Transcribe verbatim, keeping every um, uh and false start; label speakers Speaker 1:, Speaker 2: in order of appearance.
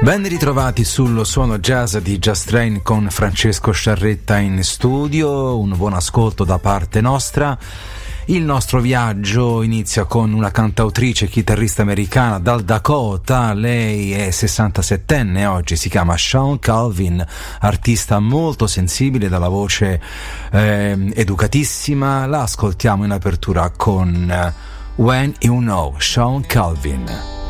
Speaker 1: Ben ritrovati sul suono jazz di Just Train con Francesco Sciarretta in studio, un buon ascolto da parte nostra. Il nostro viaggio inizia con una cantautrice e chitarrista americana dal Dakota. Lei è sessantasettenne oggi, si chiama Shawn Colvin, artista molto sensibile, dalla voce eh, educatissima. La ascoltiamo in apertura con When You Know, Shawn Colvin.